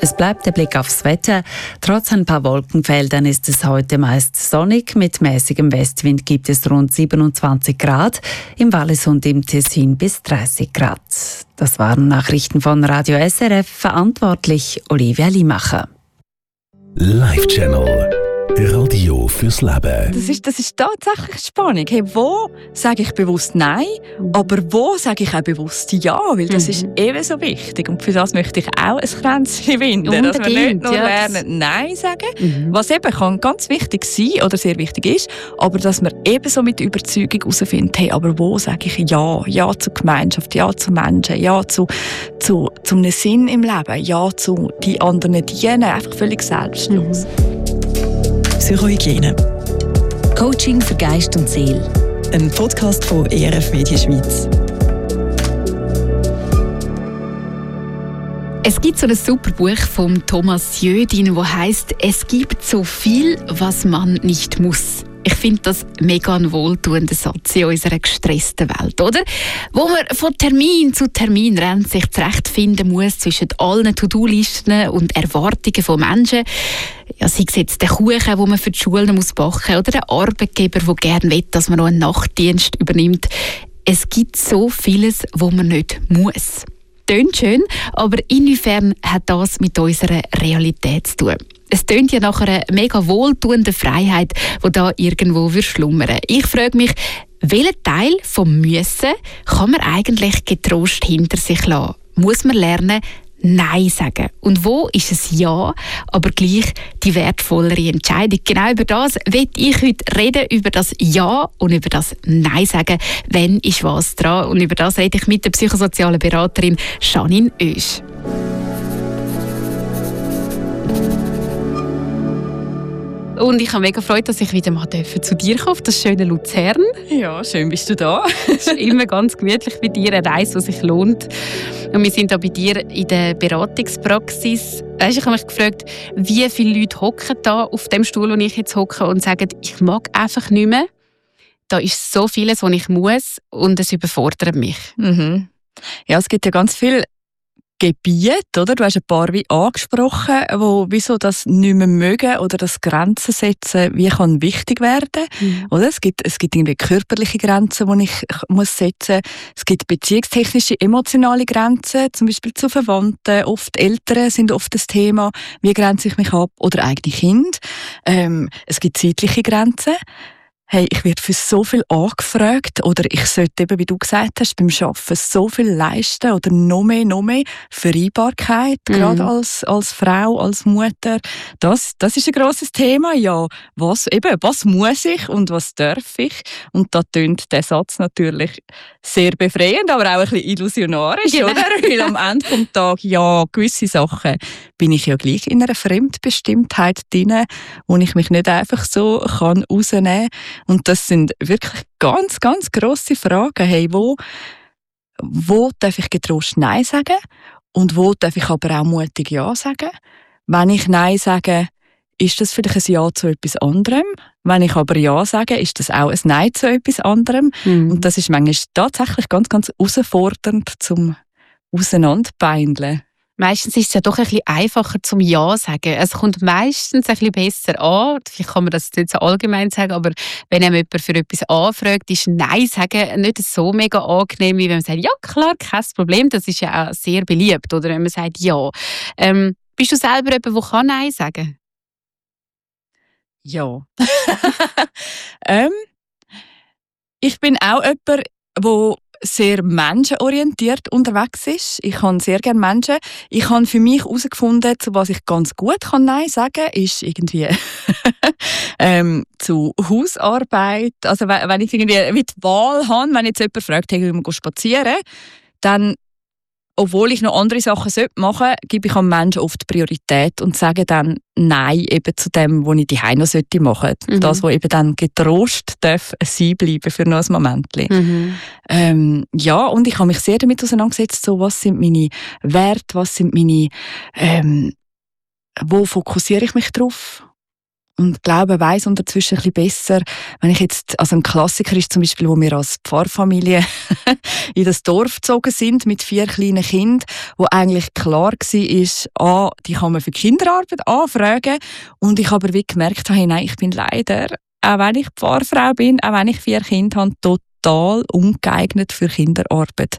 Es bleibt der Blick aufs Wetter. Trotz ein paar Wolkenfeldern ist es heute meist sonnig. Mit mäßigem Westwind gibt es rund 27 Grad. Im Wallis und im Tessin bis 30 Grad. Das waren Nachrichten von Radio SRF. Verantwortlich Olivia Limacher. Live-Channel. Radio fürs Leben. Das ist tatsächlich spannend. Hey, wo sage ich bewusst Nein, aber wo sage ich auch bewusst Ja? Weil das ist ebenso wichtig. Und für das möchte ich auch ein Kränzchen winden. Dass wir nicht nur lernen, Nein sagen, was eben kann ganz wichtig sein oder sehr wichtig ist, aber dass wir ebenso mit Überzeugung herausfinden, hey, aber wo sage ich Ja? Ja zur Gemeinschaft, Ja zu Menschen, Ja zu einem Sinn im Leben, Ja zu die anderen dienen, einfach völlig selbstlos. Psychohygiene. Coaching für Geist und Seele. Ein Podcast von ERF Media Schweiz. Es gibt so ein super Buch von Thomas Jödin, das heisst «Es gibt so viel, was man nicht muss». Ich finde das mega ein wohltuender Satz in unserer gestressten Welt, oder? Wo man von Termin zu Termin rennt, sich zurechtfinden muss zwischen allen To-Do-Listen und Erwartungen von Menschen. Ja, sei es jetzt der Kuchen, den man für die Schule backen muss, oder der Arbeitgeber, der gerne will, dass man noch einen Nachtdienst übernimmt. Es gibt so vieles, was man nicht muss. Tönt schön, aber inwiefern hat das mit unserer Realität zu tun? Es tönt ja nach einer mega wohltuenden Freiheit, die da irgendwo schlummern. Ich frage mich, welchen Teil vom Müssen kann man eigentlich getrost hinter sich lassen? Muss man lernen, Nein sagen? Und wo ist es Ja, aber gleich die wertvollere Entscheidung? Genau über das will ich heute reden, über das Ja und über das Nein sagen. Wenn ist was dran? Und über das rede ich mit der psychosozialen Beraterin Janine Oesch. Und ich habe mega Freude, dass ich wieder mal zu dir komme, auf das schöne Luzern. Ja, schön bist du da. Es ist immer ganz gemütlich bei dir, eine Reise, die sich lohnt. Und wir sind da bei dir in der Beratungspraxis. Weißt, ich habe mich gefragt, wie viele Leute hocken da auf dem Stuhl, wo ich jetzt hocke, und sagen, ich mag einfach nicht mehr. Da ist so vieles, was ich muss, und es überfordert mich. Mhm. Ja, es gibt ja ganz viele Gebiete, oder? Du hast ein paar wie angesprochen, wo wieso das nicht mehr mögen oder das Grenzen setzen, wie kann wichtig werden, oder? Es gibt irgendwie körperliche Grenzen, die ich muss setzen. Es gibt beziehungstechnische, emotionale Grenzen, zum Beispiel zu Verwandten. Oft Eltern sind oft das Thema. Wie grenze ich mich ab? Oder eigene Kinder. Es gibt zeitliche Grenzen. Hey, ich werde für so viel angefragt, oder ich sollte eben, wie du gesagt hast, beim Arbeiten so viel leisten oder noch mehr Vereinbarkeit, gerade als Frau, als Mutter. Das ist ein grosses Thema, ja. Was muss ich und was darf ich? Und da tönt der Satz natürlich sehr befreiend, aber auch ein bisschen illusionarisch, oder? Weil am Ende vom Tag, ja, gewisse Sachen bin ich ja gleich in einer Fremdbestimmtheit drin, wo ich mich nicht einfach so rausnehmen kann. Und das sind wirklich ganz, ganz grosse Fragen. Hey, wo darf ich getrost Nein sagen? Und wo darf ich aber auch mutig Ja sagen? Wenn ich Nein sage, ist das vielleicht ein Ja zu etwas anderem? Wenn ich aber Ja sage, ist das auch ein Nein zu etwas anderem? Und das ist manchmal tatsächlich ganz, ganz herausfordernd zum Auseinanderbeindeln. Meistens ist es ja doch ein bisschen einfacher zum Ja sagen. Es kommt meistens ein bisschen besser an. Vielleicht kann man das nicht so allgemein sagen, aber wenn einem jemand für etwas anfragt, ist Nein sagen nicht so mega angenehm, wie wenn man sagt, ja klar, kein Problem. Das ist ja auch sehr beliebt, oder wenn man sagt Ja. Bist du selber jemand, der Nein sagen kann? Ja. Ich bin auch jemand, der sehr menschenorientiert unterwegs ist. Ich habe sehr gerne Menschen. Ich habe für mich herausgefunden, zu was ich ganz gut Nein sagen kann, ist irgendwie zu Hausarbeit. Also wenn ich irgendwie die Wahl habe, wenn jetzt jemand fragt, hey, wir gehen spazieren, dann, obwohl ich noch andere Sachen machen sollte, gebe ich am Menschen oft Priorität und sage dann Nein eben zu dem, was ich daheim noch machen sollte. Das, was eben dann getrost darf sein bleiben für noch ein Momentchen. Ja, und ich habe mich sehr damit auseinandergesetzt, so, was sind meine Werte, was sind meine, wo fokussiere ich mich drauf? Und glaube, weiss unterzwischen ein bisschen besser, wenn ich jetzt, also ein Klassiker ist zum Beispiel, wo wir als Pfarrfamilie in das Dorf gezogen sind mit 4 kleinen Kindern, wo eigentlich klar war, die kann man für Kinderarbeit anfragen. Und ich aber wie gemerkt habe, nein, ich bin leider, auch wenn ich Pfarrfrau bin, auch wenn ich 4 Kinder habe, total ungeeignet für Kinderarbeit.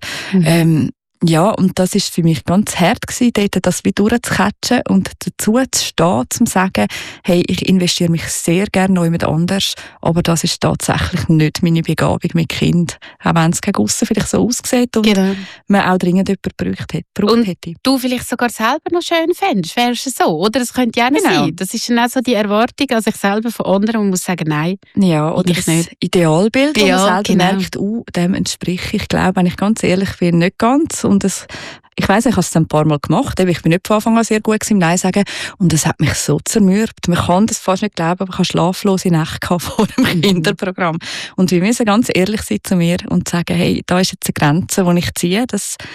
Ja, und das ist für mich ganz hart gewesen, dort das wie durchzucatchen und dazu zu stehen, zu sagen, hey, ich investiere mich sehr gerne noch jemand anders, aber das ist tatsächlich nicht meine Begabung mit Kind. Auch wenn es gegen aussen vielleicht so aussieht und man auch dringend jemanden gebraucht hätte. Du vielleicht sogar selber noch schön fändest, wärst du so, oder? Das könnte ja nicht sein. Das ist dann auch so die Erwartung an sich selber von anderen und muss sagen, nein, ja, oder das nicht. Idealbild, wo man selber merkt, dem entspricht ich, glaube, wenn ich ganz ehrlich bin, nicht ganz. Und ich weiss, ich habe es ein paar Mal gemacht, ich bin nicht von Anfang an sehr gut im Nein sagen und es hat mich so zermürbt. Man kann das fast nicht glauben, aber ich habe schlaflose Nächte vor dem Kinderprogramm. Und wir müssen ganz ehrlich sein zu mir und sagen, hey, da ist jetzt eine Grenze, die ich ziehe,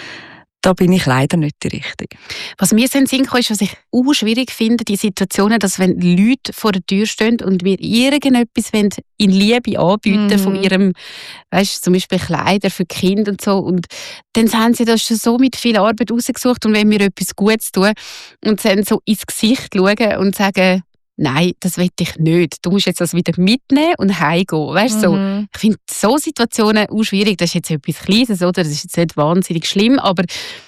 da bin ich leider nicht die Richtige. Was mir so in den Sinn kommt, ist, was ich auch schwierig finde, die Situationen, dass wenn Leute vor der Tür stehen und mir irgendetwas in Liebe anbieten von ihrem, weißt, zum Beispiel Kleider für Kinder und so, und dann haben sie das schon so mit viel Arbeit rausgesucht und wenn mir etwas Gutes tun und dann so ins Gesicht schauen und sagen, nein, das will ich nicht. Du musst jetzt das wieder mitnehmen und heimgehen. Weißt, so. Ich finde so Situationen auch schwierig. Das ist jetzt etwas Kleines, oder? Das ist jetzt nicht wahnsinnig schlimm, aber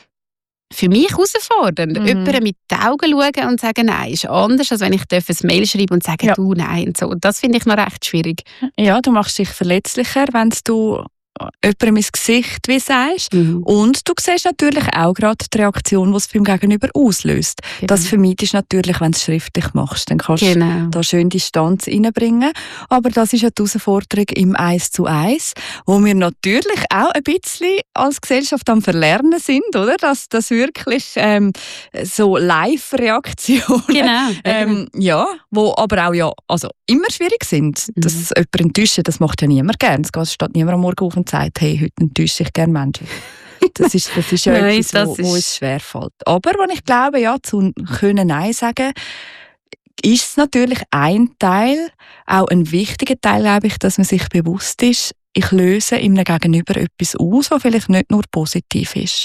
für mich herausfordernd. Jemandem mit den Augen schauen und sagen, nein, ist anders, als wenn ich ein Mail schreiben und sagen, du, nein. Und so. Das finde ich noch recht schwierig. Ja, du machst dich verletzlicher, wenn du jemandem ins Gesicht wie sagst. Und du siehst natürlich auch gerade die Reaktion, die es beim Gegenüber auslöst. Genau. Das vermeidest du natürlich, wenn du es schriftlich machst. Dann kannst du da schön Distanz reinbringen. Aber das ist ja die Herausforderung im 1:1, wo wir natürlich auch ein bisschen als Gesellschaft am Verlernen sind, oder? Dass das wirklich so Live-Reaktionen, ja, wo aber auch also immer schwierig sind. Dass jemand enttäuschen, das macht ja niemand gern. Es steht niemand am Morgen auf und sagt, hey, heute enttäusche ich gerne Menschen. Das ist ja etwas, wo es schwerfällt. Aber wenn ich glaube, ja, zu können Nein sagen, ist es natürlich ein Teil, auch ein wichtiger Teil, glaube ich, dass man sich bewusst ist, ich löse in einem Gegenüber etwas aus, was vielleicht nicht nur positiv ist.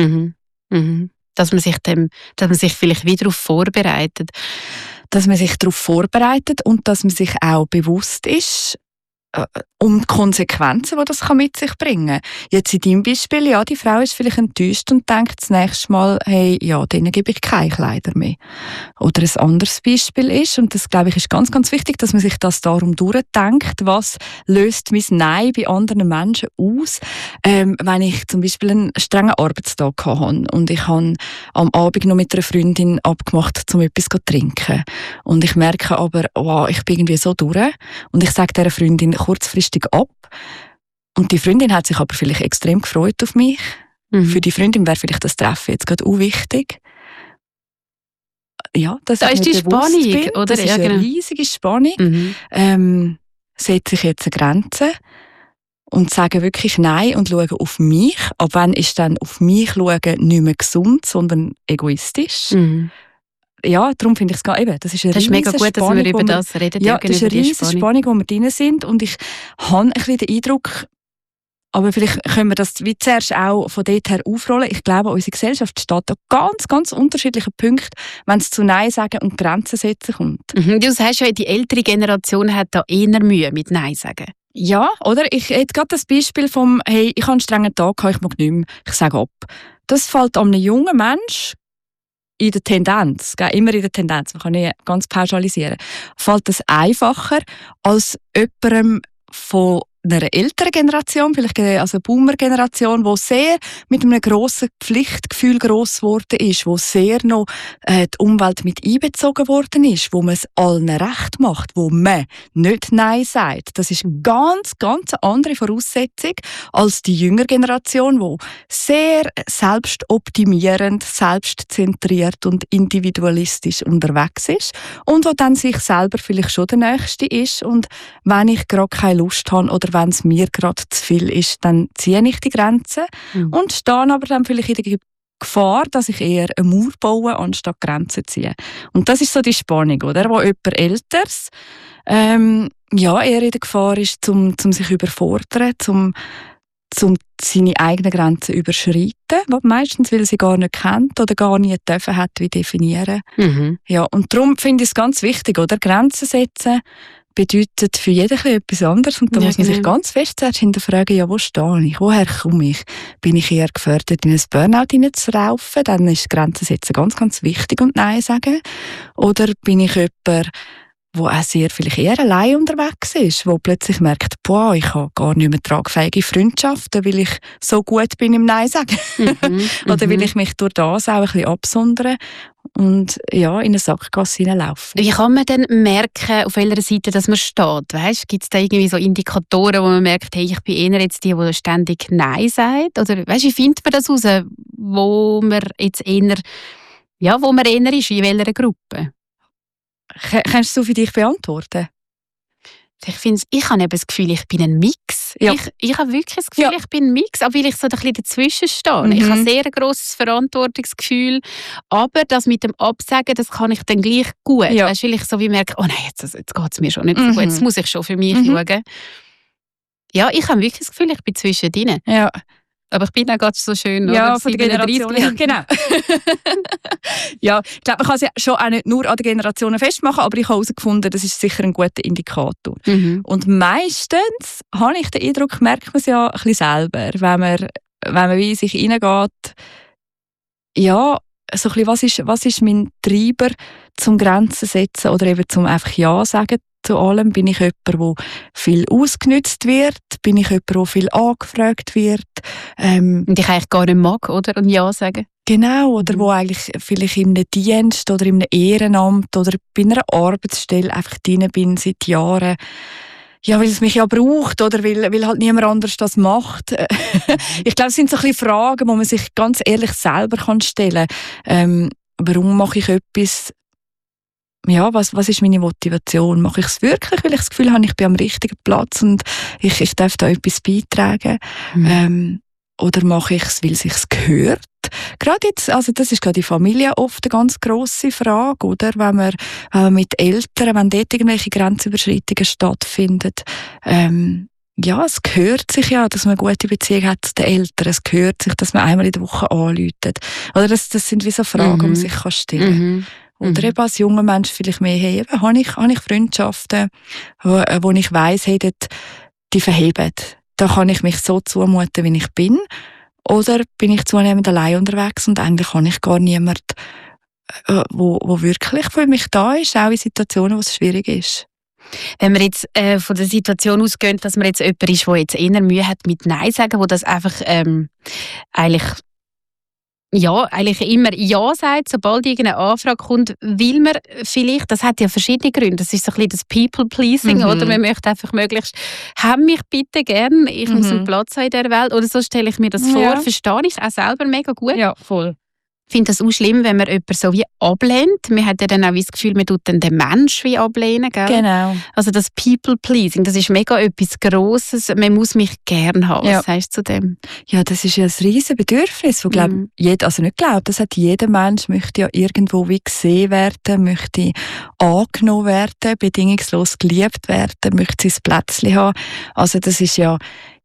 Dass man sich vielleicht wieder darauf vorbereitet. Dass man sich darauf vorbereitet und dass man sich auch bewusst ist, um die Konsequenzen, die das mit sich bringen kann. Jetzt in deinem Beispiel, ja, die Frau ist vielleicht enttäuscht und denkt das nächste Mal, hey, ja, denen gebe ich keine Kleider mehr. Oder ein anderes Beispiel ist, und das, glaube ich, ist ganz, ganz wichtig, dass man sich das darum durchdenkt, was löst mein Nein bei anderen Menschen aus, wenn ich zum Beispiel einen strengen Arbeitstag hatte und ich habe am Abend noch mit einer Freundin abgemacht, um etwas zu trinken. Und ich merke aber, wow, ich bin irgendwie so durch und ich sage dieser Freundin kurzfristig ab. Und die Freundin hat sich aber vielleicht extrem gefreut auf mich. Für die Freundin wäre vielleicht das Treffen jetzt gerade auch wichtig. Ja, da ist die Spannung, oder? Das ist eine riesige Spannung. Setze ich jetzt eine Grenze und sage wirklich Nein und schaue auf mich. Ab wann ist dann auf mich schauen nicht mehr gesund, sondern egoistisch? Ja, darum finde ich es eben. Das ist mega gut, dass wir über das reden. Ja, das ist eine riesige Spannung, wo wir drin sind. Und ich habe ein bisschen den Eindruck, aber vielleicht können wir das wie zuerst auch von dort her aufrollen. Ich glaube, unsere Gesellschaft steht an ganz, ganz unterschiedlichen Punkten, wenn es zu Nein sagen und Grenzen setzen kommt. Du sagst ja, die ältere Generation hat da eher Mühe mit Nein sagen. Ja, oder? Ich hätte gerade das Beispiel vom, hey, ich habe einen strengen Tag, ich mag nicht mehr, ich sage ab. Das fällt einem jungen Menschen in der Tendenz, immer in der Tendenz, man kann nicht ganz pauschalisieren, fällt es einfacher als jemandem von einer älteren Generation, vielleicht also eine Boomer-Generation, die sehr mit einem grossen Pflichtgefühl gross geworden ist, wo sehr noch die Umwelt mit einbezogen worden ist, wo man es allen recht macht, wo man nicht Nein sagt. Das ist eine ganz, ganz andere Voraussetzung als die jüngere Generation, die sehr selbstoptimierend, selbstzentriert und individualistisch unterwegs ist und wo dann sich selber vielleicht schon der Nächste ist und wenn ich gerade keine Lust habe oder wenn es mir gerade zu viel ist, dann ziehe ich die Grenze und stehe aber dann vielleicht in der Gefahr, dass ich eher eine Mauer baue, anstatt Grenzen ziehe. Und das ist so die Spannung, oder? Wo jemand Älteres eher in der Gefahr ist, zum sich überfordern, zum seine eigenen Grenzen überschreiten, meistens, weil sie gar nicht kennt oder gar nie dürfen hat, wie definieren. Ja, und darum finde ich es ganz wichtig, oder? Grenzen setzen bedeutet für jeden etwas anderes. Und da muss man sich ganz fest zuerst hinterfragen, ja, wo stehe ich? Woher komme ich? Bin ich eher gefördert, in ein Burnout hineinzuraufen? Dann ist Grenzen setzen ganz, ganz wichtig und Nein sagen. Oder bin ich jemand, wo auch vielleicht eher allein unterwegs ist, wo plötzlich merkt, boah, ich habe gar nicht mehr tragfähige Freundschaften, weil ich so gut bin im Nein sagen. Oder weil ich mich durch das auch ein bisschen absondere und in eine Sackgasse hineinlaufe. Wie kann man denn merken, auf welcher Seite dass man steht? Gibt es da irgendwie so Indikatoren, wo man merkt, hey, ich bin eher jetzt die ständig Nein sagt? Oder wie findet man das raus, wo man jetzt eher, wo man eher ist, in welcher Gruppe? Kannst du für dich beantworten? Ich habe eben das Gefühl, ich bin ein Mix. Ja. Ich habe wirklich das Gefühl, ich bin ein Mix, auch weil ich so ein bisschen dazwischen stehe. Ich habe ein sehr grosses Verantwortungsgefühl, aber das mit dem Absagen, das kann ich dann gleich gut. Ja. Weil ich so wie merke, oh nein, jetzt geht es mir schon nicht so gut, jetzt muss ich schon für mich schauen. Ja, ich habe wirklich das Gefühl, ich bin zwischendrin. Ja. Aber ich bin auch ganz so schön, ja, oder? Von der Generation. Ja, genau. Ja, ich glaube, man kann es ja schon auch nicht nur an den Generationen festmachen, aber ich habe herausgefunden, das ist sicher ein guter Indikator. Und meistens habe ich den Eindruck, merkt man es ja ein bisschen selber, wenn man wie in sich hineingeht, ja, so ein bisschen, was ist mein Treiber zum Grenzen setzen oder eben zum einfach Ja sagen zu allem? Bin ich jemand, der viel ausgenutzt wird? Bin ich jemand, der viel angefragt wird? Und ich eigentlich gar nicht mag, oder? Und Ja sagen. Genau, oder wo eigentlich vielleicht in einem Dienst oder in einem Ehrenamt oder bei einer Arbeitsstelle einfach drin bin seit Jahren. Ja, weil es mich ja braucht oder weil halt niemand anders das macht. Ich glaube, es sind so ein bisschen Fragen, die man sich ganz ehrlich selber stellen kann. Warum mache ich etwas? Ja, was ist meine Motivation? Mache ich es wirklich, weil ich das Gefühl habe, ich bin am richtigen Platz und ich darf da etwas beitragen? Oder mache ich es, weil es sich gehört? Gerade jetzt, also das ist gerade in Familie oft eine ganz grosse Frage, oder? Wenn man mit Eltern, wenn dort irgendwelche Grenzüberschreitungen stattfinden, es gehört sich ja, dass man eine gute Beziehung hat zu den Eltern. Es gehört sich, dass man einmal in der Woche anruft. Oder das sind wie so Fragen, die man sich stellen kann. Oder eben als junger Mensch vielleicht mehr, hey, habe ich Freundschaften, wo ich weiss, hey, die verheben. Da kann ich mich so zumuten, wie ich bin. Oder bin ich zunehmend allein unterwegs und eigentlich habe ich gar niemanden, wo wirklich für mich da ist, auch in Situationen, wo es schwierig ist. Wenn wir jetzt von der Situation ausgehen, dass man jetzt jemand ist, der jetzt eher Mühe hat mit Nein sagen, wo das einfach eigentlich immer Ja sagt, sobald irgendeine Anfrage kommt, will man vielleicht, das hat ja verschiedene Gründe, das ist so ein bisschen das People-Pleasing, oder man möchte einfach möglichst, hab mich bitte gern, ich muss einen Platz haben in dieser Welt, oder so stelle ich mir das vor, verstehe ich es auch selber mega gut. Ja, voll. Ich finde das auch schlimm, wenn man jemanden so wie ablehnt. Man hat ja dann auch das Gefühl, man tut dann den Menschen wie ablehnen. Gell? Genau. Also das People-Pleasing, das ist mega etwas Grosses. Man muss mich gern haben. Was sagst du zu dem? Ja, das ist ja ein riesen Bedürfnis, das das hat jeder Mensch, möchte ja irgendwo wie gesehen werden, möchte angenommen werden, bedingungslos geliebt werden, möchte sein Plätzchen haben. Also das ist ja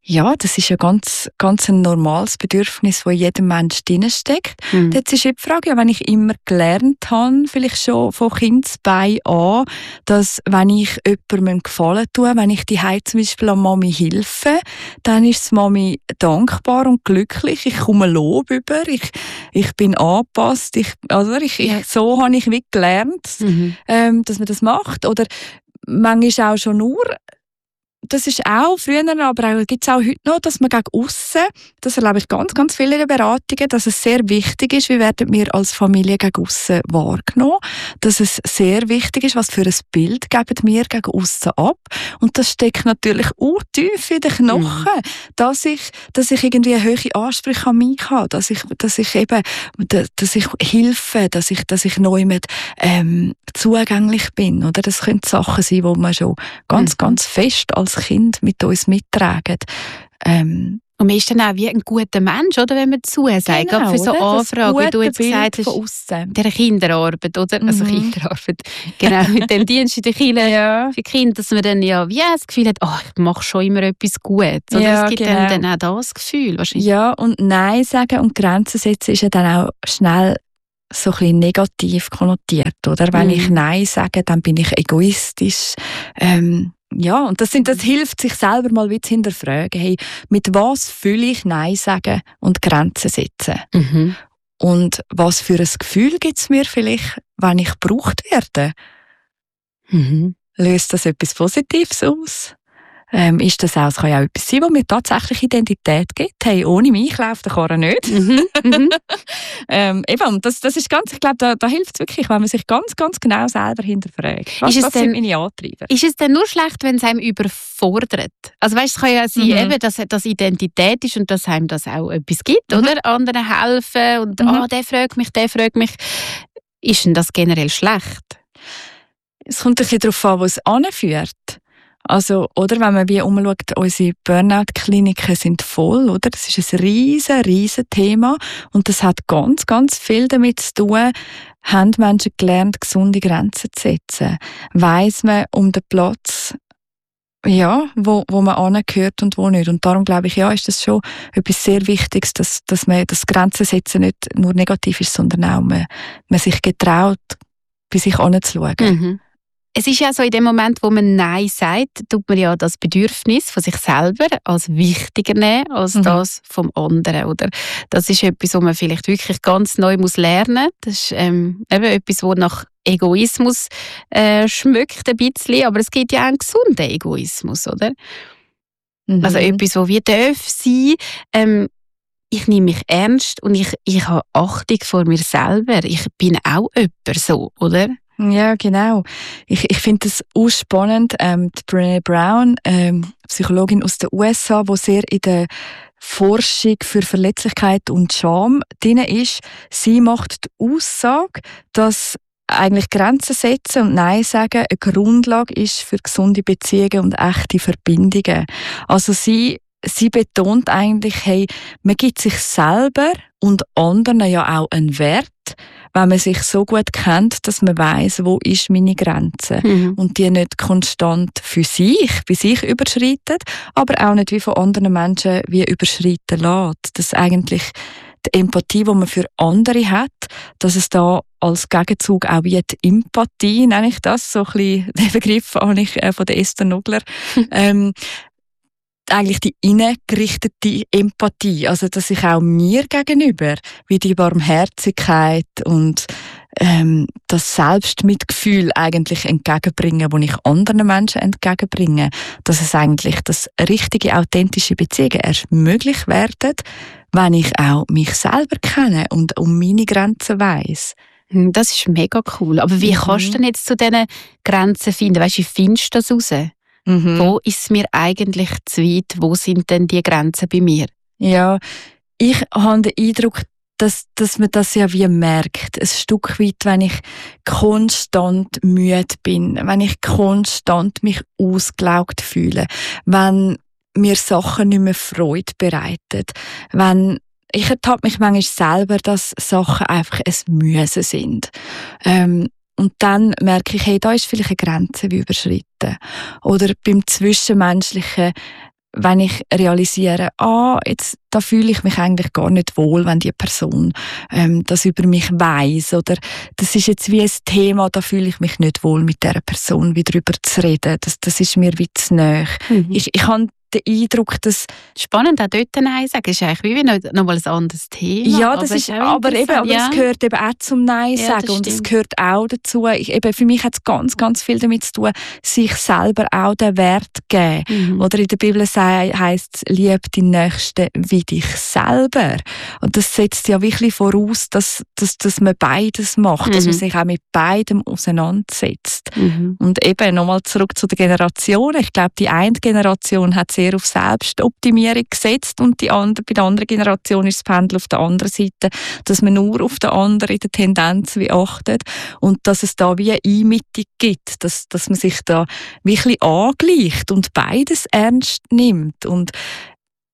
ganz, ganz ein normales Bedürfnis, das in jedem Menschen drinsteckt. Jetzt ist die Frage, wenn ich immer gelernt habe, vielleicht schon von Kindesbein an, dass wenn ich jemandem Gefallen tue, wenn ich die zum Beispiel an Mami helfe, dann ist die Mami dankbar und glücklich. Ich komme Lob über, ich bin angepasst. So habe ich wie gelernt, dass man das macht. Oder manchmal auch schon nur, das ist auch früher, aber gibt es auch heute noch, dass man gegen aussen, das erlebe ich ganz, ganz viele in den Beratungen, dass es sehr wichtig ist, wie werden wir als Familie gegen aussen wahrgenommen, dass es sehr wichtig ist, was für ein Bild geben wir gegen aussen ab. Und das steckt natürlich auch tief in den Knochen, dass ich irgendwie hohe Ansprüche an mich habe, dass ich helfe, dass ich neu mit zugänglich bin. Oder das können Sachen sein, die man schon ganz, ganz fest als Kind mit uns mittragen. Und man ist dann auch wie ein guter Mensch, oder, wenn man zusagt, Genau, für so Anfragen, wie du jetzt gesagt von hast, aussen. der Kinderarbeit, oder? Also Kinderarbeit, genau, mit dem Dienst in der Kirche für Kinder, dass man dann ja wie das Gefühl hat, ich mache schon immer etwas Gutes. Oder Ja, es gibt genau. dann auch das Gefühl wahrscheinlich. Ja, und Nein sagen und Grenzen setzen ist ja dann auch schnell so ein bisschen negativ konnotiert, oder? Wenn ich Nein sage, dann bin ich egoistisch. Ja, und das hilft, sich selber mal wieder zu hinterfragen. Hey, mit was fühle ich Nein sagen und Grenzen setzen? Mhm. Und was für ein Gefühl gibt es mir vielleicht, wenn ich gebraucht werde? Mhm. Löst das etwas Positives aus? Ist das auch, es kann ja auch etwas sein, was mir tatsächlich Identität gibt. Hey, ohne mich läuft der Karren nicht. Mhm. Mhm. Eben, das ist ganz, ich glaube, da hilft es wirklich, wenn man sich ganz, ganz genau selber hinterfragt. Was sind meine Antreiber? Ist es denn nur schlecht, wenn es einem überfordert? Also weißt, es kann ja sein, eben, dass das Identität ist und dass einem das auch etwas gibt, oder? Anderen helfen und der fragt mich. Ist denn das generell schlecht? Es kommt ein bisschen darauf an, wo es anführt. Also, oder wenn man wie umschaut, unsere Burnout-Kliniken sind voll, oder? Das ist ein riesen Thema und das hat ganz, ganz viel damit zu tun, haben Menschen gelernt, gesunde Grenzen zu setzen? Weiss man um den Platz, ja, wo man angehört und wo nicht? Und darum glaube ich, ja, ist das schon etwas sehr Wichtiges, dass man das Grenzen setzen nicht nur negativ ist, sondern auch man sich getraut, bei sich anzuschauen. Mhm. Es ist ja so, in dem Moment, wo man Nein sagt, tut man ja das Bedürfnis von sich selber als wichtiger nehmen als das vom anderen, oder? Das ist etwas, was man vielleicht wirklich ganz neu lernen muss. Das ist eben etwas, was nach Egoismus schmeckt ein bisschen, aber es gibt ja auch einen gesunden Egoismus, oder? Also etwas, was wie darf sein. Ich nehme mich ernst und ich habe Achtung vor mir selber. Ich bin auch jemand so, oder? Ja, genau. Ich finde das auch spannend. Die Brené Brown, Psychologin aus den USA, die sehr in der Forschung für Verletzlichkeit und Scham drin ist, sie macht die Aussage, dass eigentlich Grenzen setzen und Nein sagen eine Grundlage ist für gesunde Beziehungen und echte Verbindungen. Also sie betont eigentlich, hey, man gibt sich selber und anderen ja auch einen Wert, wenn man sich so gut kennt, dass man weiss, wo ist meine Grenze und die nicht konstant für sich, bei sich überschreitet, aber auch nicht wie von anderen Menschen wie überschreiten lässt. Dass eigentlich die Empathie, die man für andere hat, dass es da als Gegenzug auch wie die Empathie, nenne ich das, so ein bisschen, den Begriff habe ich von der Esther Nogler, eigentlich die innengerichtete Empathie, also dass ich auch mir gegenüber wie die Barmherzigkeit und das Selbstmitgefühl eigentlich entgegenbringe, das ich anderen Menschen entgegenbringe, dass es eigentlich das richtige, authentische Beziehungen erst möglich werden, wenn ich auch mich selber kenne und um meine Grenzen weiss. Das ist mega cool. Aber wie kannst du denn jetzt zu diesen Grenzen finden? Weißt du, wie findest du das raus? Wo ist es mir eigentlich zu weit? Wo sind denn die Grenzen bei mir? Ja, ich habe den Eindruck, dass man das ja wie merkt. Ein Stück weit, wenn ich konstant müde bin, wenn ich konstant mich ausgelaugt fühle, wenn mir Sachen nicht mehr Freude bereiten, wenn ich ertappe mich manchmal selber, dass Sachen einfach ein Müssen sind. Und dann merke ich, hey, da ist vielleicht eine Grenze wie überschritten. Oder beim Zwischenmenschlichen, wenn ich realisiere, da fühle ich mich eigentlich gar nicht wohl, wenn die Person das über mich weiss. Oder das ist jetzt wie ein Thema, da fühle ich mich nicht wohl, mit dieser Person wie drüber zu reden. Das ist mir wie zu nahe. Ich habe den Eindruck, dass... Spannend, auch dort Nein sagen, ist eigentlich wie nochmal ein anderes Thema. Ja, das ist aber es gehört eben auch zum Nein sagen und es gehört auch dazu, für mich hat es ganz, ganz viel damit zu tun, sich selber auch den Wert geben. Oder in der Bibel heisst es, lieb deinen Nächsten wie dich selber. Und das setzt ja wirklich voraus, dass man beides macht, dass man sich auch mit beidem auseinandersetzt. Und eben nochmal zurück zu den Generationen. Ich glaube, die eine Generation hat sehr auf Selbstoptimierung gesetzt und bei der anderen Generation ist das Pendel auf der anderen Seite, dass man nur auf der anderen in der Tendenz wie achtet und dass es da wie eine Einmittung gibt, dass man sich da wirklich angleicht und beides ernst nimmt. Und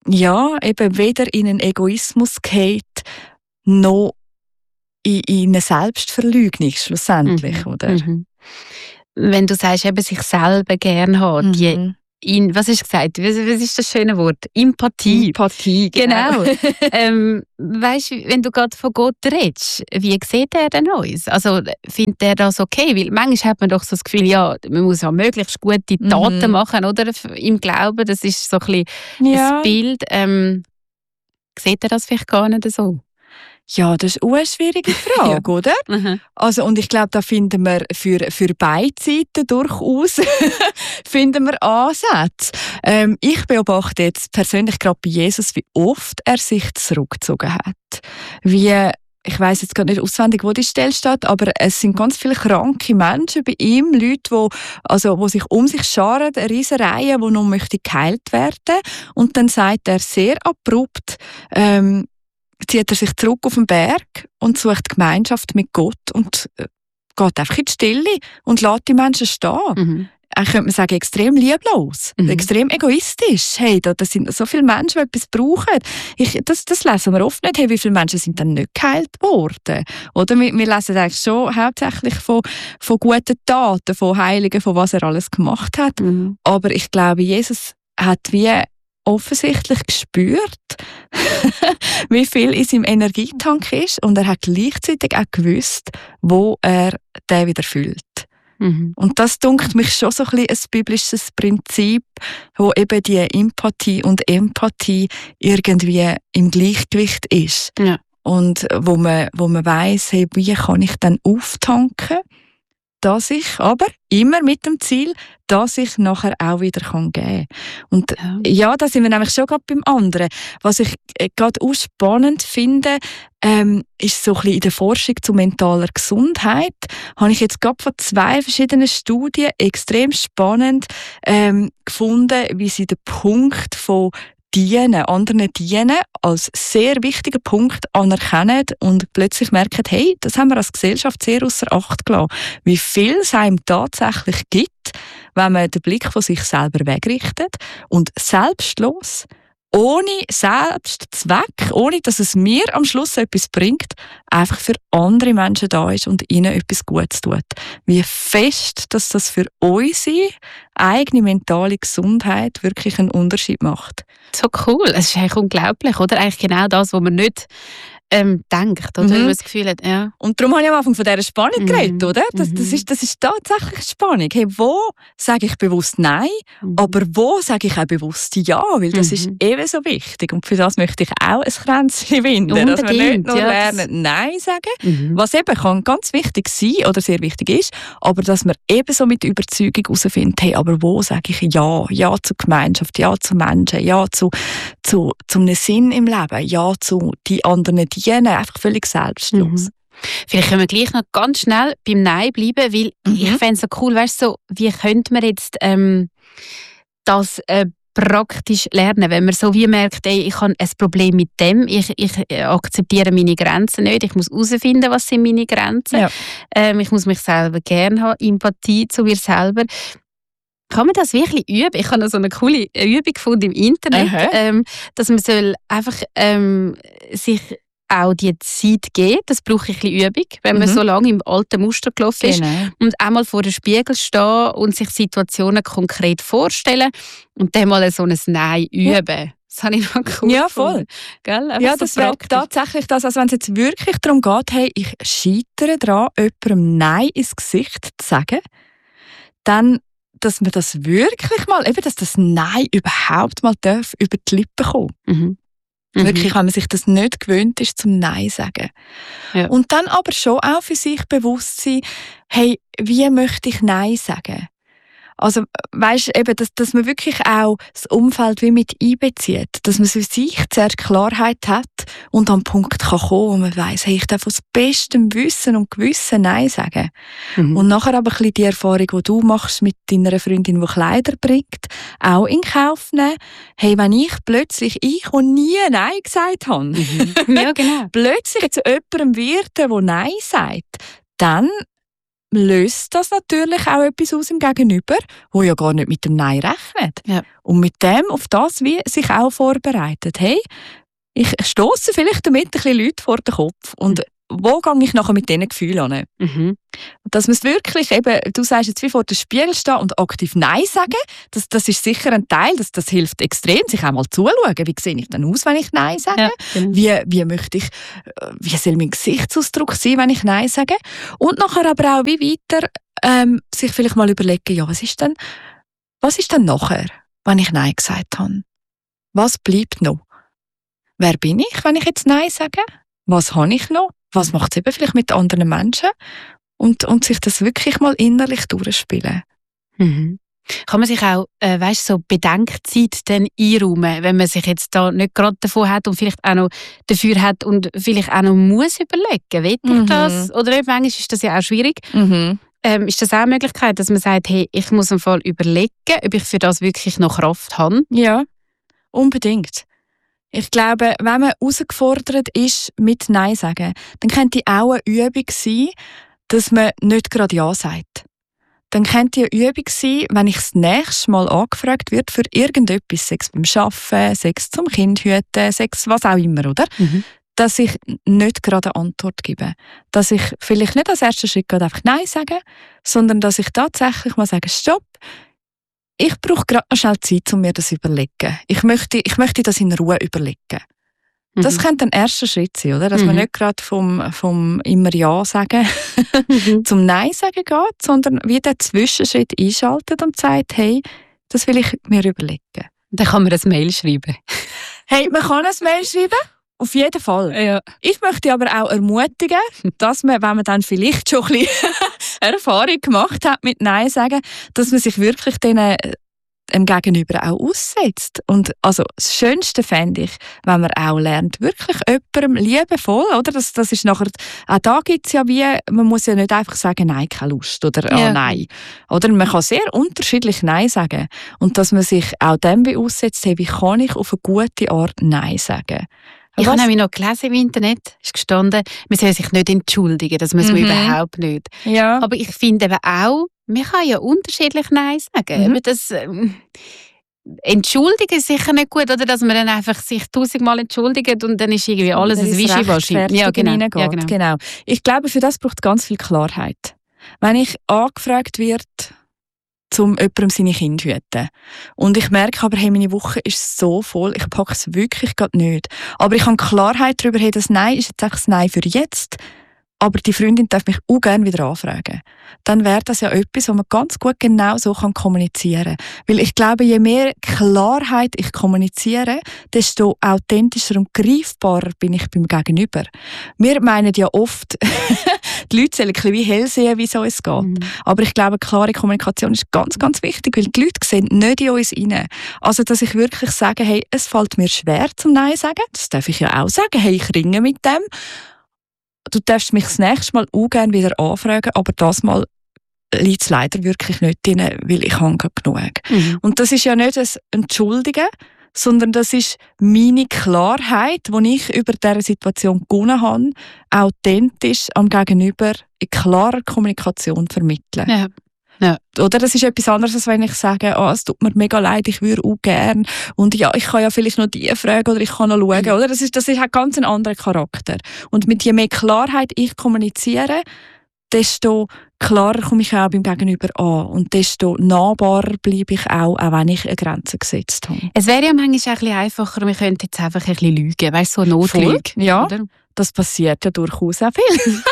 eben weder in einen Egoismus geht, noch in eine Selbstverleugnung schlussendlich, oder? Mhm. Wenn du sagst, eben sich selber gerne haben, was hast du gesagt? Was ist das schöne Wort? Empathie, genau. Weißt du, wenn du gerade von Gott redest, wie sieht er denn uns? Also findet er das okay? Weil manchmal hat man doch so das Gefühl, ja, man muss auch möglichst gute Taten machen, oder? Im Glauben, das ist so ein bisschen das Bild. Sieht er das vielleicht gar nicht so? Ja, das ist eine schwierige Frage, oder? Also, und ich glaube, da finden wir für beide Seiten durchaus finden wir Ansätze. Ich beobachte jetzt persönlich gerade bei Jesus, wie oft er sich zurückgezogen hat. Ich weiss jetzt gar nicht auswendig, wo die Stelle steht, aber es sind ganz viele kranke Menschen bei ihm, Leute, die sich um sich scharen, eine riesen Reihe, die noch geheilt werden möchten. Und dann sagt er sehr abrupt, zieht er sich zurück auf den Berg und sucht Gemeinschaft mit Gott und geht einfach in die Stille und lässt die Menschen stehen. Eigentlich könnte man sagen, extrem lieblos, extrem egoistisch. Hey, da sind so viele Menschen, die etwas brauchen. Das lesen wir oft nicht. Hey, wie viele Menschen sind dann nicht geheilt worden? Oder wir lesen eigentlich schon hauptsächlich von guten Taten, von Heiligen, von was er alles gemacht hat. Aber ich glaube, Jesus hat wie offensichtlich gespürt, wie viel in seinem Energietank ist, und er hat gleichzeitig auch gewusst, wo er den wieder füllt. Und das dunkt mich schon so ein biblisches Prinzip, wo eben die Empathie und Empathie irgendwie im Gleichgewicht ist. Ja. Und wo man weiss, hey, wie kann ich dann auftanken, dass ich aber immer mit dem Ziel, dass ich nachher auch wieder geben kann. Und ja, da sind wir nämlich schon gerade beim anderen. Was ich gerade auch spannend finde, ist so ein bisschen in der Forschung zu mentaler Gesundheit, habe ich jetzt gerade von 2 verschiedenen Studien extrem spannend gefunden, wie sie den Punkt von anderen dienen, als sehr wichtigen Punkt anerkennen und plötzlich merken, hey, das haben wir als Gesellschaft sehr ausser Acht gelassen. Wie viel es einem tatsächlich gibt, wenn man den Blick von sich selber wegrichtet und selbstlos, ohne Selbstzweck, ohne dass es mir am Schluss etwas bringt, einfach für andere Menschen da ist und ihnen etwas Gutes tut. Wie fest, dass das für unsere eigene mentale Gesundheit wirklich einen Unterschied macht. So cool. Es ist eigentlich unglaublich, oder? Eigentlich genau das, was man nicht denkt, oder? Wenn man das Gefühl hat, ja. Und darum habe ich am Anfang von dieser Spannung geredet, oder? Das ist tatsächlich Spannung. Hey, wo sage ich bewusst Nein, aber wo sage ich auch bewusst Ja? Weil das ist ebenso wichtig. Und für das möchte ich auch ein Kränzchen winden. Dass wir nicht nur lernen, Nein sagen, was eben kann ganz wichtig sein oder sehr wichtig ist, aber dass wir ebenso mit Überzeugung herausfinden, hey, aber wo sage ich Ja? Ja zur Gemeinschaft, Ja zu Menschen, Ja zu einem Sinn im Leben, Ja zu die anderen einfach völlig selbstlos. Vielleicht können wir gleich noch ganz schnell beim Nein bleiben, weil ich fände es so cool, weißt du, so, wie könnte man jetzt das praktisch lernen, wenn man so wie merkt, ey, ich habe ein Problem mit dem, ich akzeptiere meine Grenzen nicht, ich muss herausfinden, was sind meine Grenzen, ich muss mich selber gerne haben, Empathie zu mir selber. Kann man das wirklich üben? Ich habe noch so eine coole Übung gefunden im Internet, dass man soll einfach sich auch die Zeit geben. Das braucht ein bisschen Übung, wenn man so lange im alten Muster gelaufen ist. Und einmal vor dem Spiegel stehen und sich Situationen konkret vorstellen und dann mal so ein Nein üben. Das habe ich noch cool. Ja, voll. Gell? Ja, das wäre tatsächlich das, also wenn es jetzt wirklich darum geht, hey, ich scheitere daran, jemandem Nein ins Gesicht zu sagen, dann dass man das wirklich mal, eben, dass das Nein überhaupt mal darf über die Lippen kommen. Wirklich, wenn man sich das nicht gewöhnt ist, zum Nein sagen. Ja. Und dann aber schon auch für sich bewusst sein, hey, wie möchte ich Nein sagen? Also, weisst, eben, dass man wirklich auch das Umfeld wie mit einbezieht. Dass man für sich zuerst Klarheit hat und an den Punkt kann kommen, wo man weiss, hey, ich darf aus bestem Wissen und Gewissen Nein sagen. Und nachher aber ein bisschen die Erfahrung, die du machst mit deiner Freundin, die Kleider bringt, auch in Kauf nehmen. Hey, wenn ich plötzlich, die nie Nein gesagt habe, ja, genau. plötzlich zu jemandem werde, der Nein sagt, dann löst das natürlich auch etwas aus im Gegenüber, wo ja gar nicht mit dem Nein rechnet. Ja. Und mit dem auf das wie sich auch vorbereitet. Hey, ich stosse vielleicht damit ein bisschen Leute vor den Kopf. Und wo gehe ich nachher mit diesen Gefühlen an? Mhm. Dass man es wirklich eben, du sagst jetzt wie vor dem Spiegel stehen und aktiv Nein sagen, das ist sicher ein Teil, das hilft extrem, sich auch mal zuschauen. Wie sehe ich dann aus, wenn ich Nein sage? Ja, genau. Wie soll mein Gesichtsausdruck sein, wenn ich Nein sage? Und nachher aber auch wie weiter sich vielleicht mal überlegen, ja, was ist denn nachher, wenn ich Nein gesagt habe? Was bleibt noch? Wer bin ich, wenn ich jetzt Nein sage? Was habe ich noch? Was macht es eben vielleicht mit anderen Menschen? Und sich das wirklich mal innerlich durchspielen. Mhm. Kann man sich auch, so Bedenkzeit dann einräumen, wenn man sich jetzt da nicht gerade davon hat und vielleicht auch noch dafür hat und vielleicht auch noch muss überlegen, will ich das? Oder manchmal ist das ja auch schwierig. Ist das auch eine Möglichkeit, dass man sagt, hey, ich muss im Fall überlegen, ob ich für das wirklich noch Kraft habe? Ja, unbedingt. Ich glaube, wenn man herausgefordert ist mit Nein sagen, dann könnte auch eine Übung sein, dass man nicht gerade Ja sagt. Dann könnte eine Übung sein, wenn ich das nächste Mal angefragt wird für irgendetwas, sei es beim Arbeiten, sei es zum Kind hüten, sei es was auch immer, oder? Dass ich nicht gerade eine Antwort gebe. Dass ich vielleicht nicht als ersten Schritt gerade einfach Nein sage, sondern dass ich tatsächlich mal sage, stopp, ich brauche gerade noch schnell Zeit, um mir das zu überlegen. Ich möchte das in Ruhe überlegen. Das könnte ein erster Schritt sein, oder? Dass man nicht gerade vom immer Ja sagen zum Nein sagen geht, sondern wie den Zwischenschritt einschaltet und sagt, hey, das will ich mir überlegen. Dann kann man ein Mail schreiben. Hey, man kann ein Mail schreiben. Auf jeden Fall. Ja. Ich möchte aber auch ermutigen, dass man, wenn man dann vielleicht schon ein bisschen Erfahrung gemacht hat mit Nein sagen, dass man sich wirklich dem Gegenüber auch aussetzt. Und also das Schönste fände ich, wenn man auch lernt, wirklich jemandem liebevoll, oder? Das ist nachher, auch da gibt es ja wie, man muss ja nicht einfach sagen, nein, keine Lust, oder nein. Oder man kann sehr unterschiedlich Nein sagen. Und dass man sich auch dem aussetzt, hey, wie kann ich auf eine gute Art Nein sagen? Ich habe nämlich noch gelesen im Internet, ist gestanden, man soll sich nicht entschuldigen, das muss man überhaupt nicht. Ja. Aber ich finde eben auch, man kann ja unterschiedlich Nein sagen. Aber das Entschuldigen ist sicher nicht gut, oder dass man dann einfach sich 1000-mal entschuldigt und dann ist irgendwie alles ein Wischiwaschi. Ja, genau. Ich glaube, für das braucht es ganz viel Klarheit. Wenn ich angefragt werde, um jemandem seine Kinder zu hüten. Und ich merke aber, hey, meine Woche ist so voll, ich packe es wirklich gerade nicht. Aber ich habe Klarheit darüber, hey, das Nein ist jetzt einfach das Nein für jetzt, aber die Freundin darf mich auch gerne wieder anfragen. Dann wäre das ja etwas, wo man ganz gut genau so kommunizieren kann. Weil ich glaube, je mehr Klarheit ich kommuniziere, desto authentischer und greifbarer bin ich beim Gegenüber. Wir meinen ja oft, die Leute sollen ein bisschen wie hell sehen, wie es uns geht. Aber ich glaube, klare Kommunikation ist ganz, ganz wichtig, weil die Leute sehen nicht in uns rein. Also, dass ich wirklich sage, hey, es fällt mir schwer zum Nein sagen. Das darf ich ja auch sagen. Hey, ich ringe mit dem. Du darfst mich das nächste Mal auch gerne wieder anfragen, aber das Mal liegt es leider wirklich nicht drin, weil ich habe genug. Und das ist ja nicht ein Entschuldigen, sondern das ist meine Klarheit, die ich über diese Situation gewonnen habe, authentisch am Gegenüber in klarer Kommunikation vermitteln. Ja. Ja. Oder das ist etwas anderes, als wenn ich sage, es tut mir mega leid, ich würde auch gerne und ja, ich kann ja vielleicht noch die fragen oder ich kann noch schauen. Oder? Das hat ganz einen anderen Charakter. Und mit je mehr Klarheit ich kommuniziere, desto klarer komme ich auch beim Gegenüber an und desto nahbarer bleibe ich auch wenn ich eine Grenze gesetzt habe. Es wäre ja manchmal auch ein bisschen einfacher, wir könnten jetzt einfach ein bisschen lügen, weißt du, so Notlüge. Ja, oder? Das passiert ja durchaus auch viel.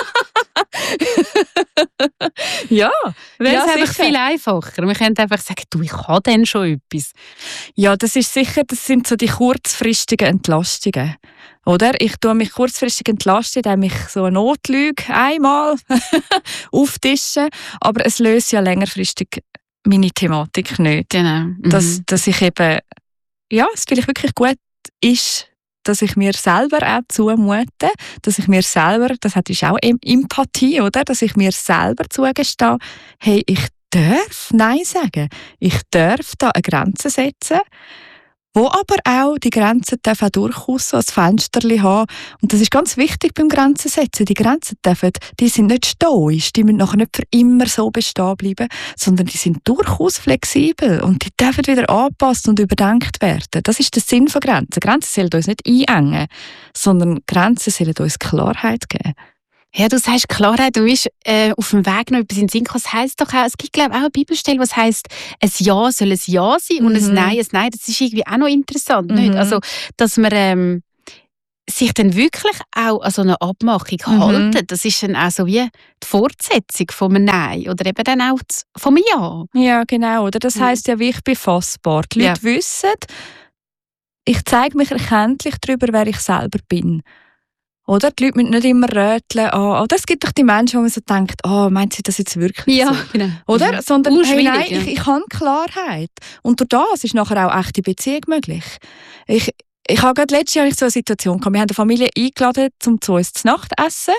Ja, wäre es einfach viel einfacher. Wir könnten einfach sagen, du, ich habe dann schon etwas. Ja, das sind so die kurzfristigen Entlastungen. Oder? Ich tue mich kurzfristig entlasten, indem ich so eine Notlüge einmal auftischen, aber es löst ja längerfristig meine Thematik nicht. Genau. Dass ich eben, ja, es vielleicht wirklich gut ist, dass ich mir selber auch zumute, dass ich mir selber, das ist auch Empathie, oder? Dass ich mir selber zugestehe, hey, ich darf Nein sagen. Ich darf da eine Grenze setzen. wo aber auch die Grenzen dürfen auch durchaus so ein Fensterli haben. Und das ist ganz wichtig beim Grenzen setzen. Die Grenzen die sind nicht stoisch, die müssen nachher nicht für immer so bestehen bleiben, sondern die sind durchaus flexibel und die dürfen wieder angepasst und überdenkt werden. Das ist der Sinn von Grenzen. Grenzen sollen uns nicht einengen, sondern Grenzen sollen uns Klarheit geben. Ja, du sagst Klarheit, du bist auf dem Weg noch etwas in den Sinn gekommen. Das heisst doch auch, es gibt glaube ich auch eine Bibelstelle, was heisst, ein Ja soll ein Ja sein und ein Nein. Das ist irgendwie auch noch interessant, nicht? Also, dass man sich dann wirklich auch an so eine Abmachung halten, das ist dann auch so wie die Fortsetzung von einem Nein oder eben dann auch von einem Ja. Ja, genau. Oder das heisst ja, wie ich bin fassbar. Die Leute wissen, ich zeige mich erkenntlich darüber, wer ich selber bin. Oder? Die Leute müssen nicht immer röteln. Oder es gibt doch die Menschen, wo man so denkt, meint sie das jetzt wirklich so? Genau. Oder? Sondern hey, nein, ja. ich habe Klarheit. Und durch das ist nachher auch echte Beziehung möglich. Ich habe gerade letztes Jahr so eine Situation gehabt. Wir haben eine Familie eingeladen, um zu uns zu Nacht essen.